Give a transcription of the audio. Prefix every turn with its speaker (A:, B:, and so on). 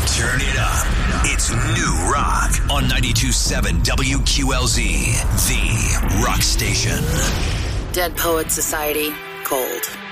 A: Turn it up. It's New Rock on 92.7 WQLZ, the rock station.
B: Dead Poets Society, Cold.